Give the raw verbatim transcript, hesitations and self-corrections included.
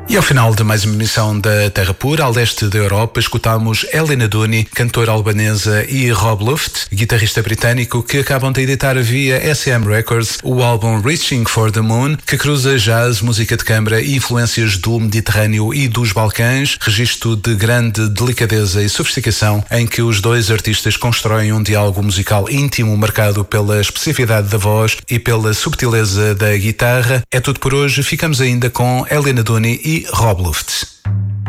E ao final de mais uma emissão da Terra Pura, ao leste da Europa, escutamos Elena Duni, cantora albanesa, e Rob Luft, guitarrista britânico, que acabam de editar via S M Records o álbum Reaching for the Moon, que cruza jazz, música de câmara e influências do Mediterrâneo e dos Balcãs, registro de grande delicadeza e sofisticação em que os dois artistas constroem um diálogo musical íntimo marcado pela especificidade da voz e pela subtileza da guitarra. É tudo por hoje, ficamos ainda com Elena Duni e Rob Luft.